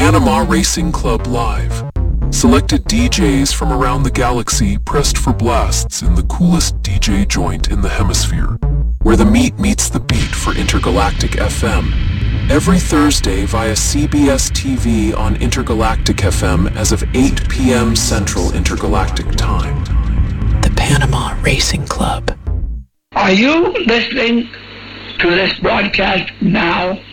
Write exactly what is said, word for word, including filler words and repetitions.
Panama Racing Club Live. Selected D Js from around the galaxy pressed for blasts in the coolest D J joint in the hemisphere, where the meat meets the beat for Intergalactic F M. Every Thursday via C B S T V on Intergalactic F M as of eight p.m. Central Intergalactic Time. The Panama Racing Club. Are you listening to this broadcast now?